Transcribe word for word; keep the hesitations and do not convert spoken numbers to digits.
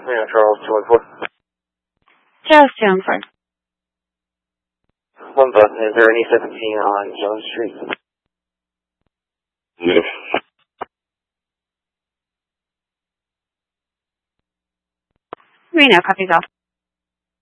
Yeah, Charles, two one four. Charles, two one four. One button, is there any seventeen on Jones Street? Yes. Reno, copies off.